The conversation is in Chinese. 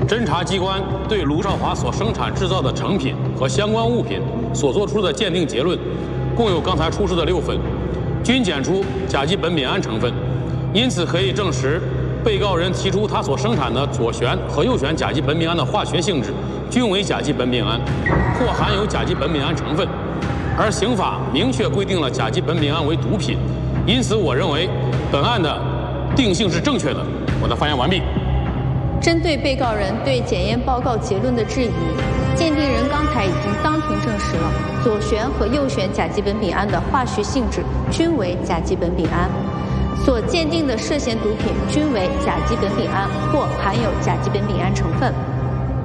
侦查机关对卢少华所生产制造的成品和相关物品所做出的鉴定结论，共有刚才出示的6份，均检出甲基苯丙胺成分，因此可以证实，被告人提出他所生产的左旋和右旋甲基苯丙胺的化学性质均为甲基苯丙胺，或含有甲基苯丙胺成分，而刑法明确规定了甲基苯丙胺为毒品，因此我认为本案的定性是正确的。我的发言完毕。 针对被告人对检验报告结论的质疑，鉴定人刚才已经当庭证实了左旋和右旋甲基苯丙胺的化学性质均为甲基苯丙胺，所鉴定的涉嫌毒品均为甲基苯丙胺或含有甲基苯丙胺成分。